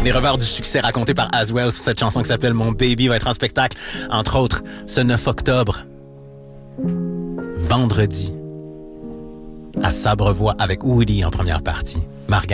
Les revers du succès racontés par Aswell sur cette chanson qui s'appelle Mon Baby va être en spectacle, entre autres, ce 9 octobre, vendredi, à Sabrevoix avec Woody en première partie. Margaret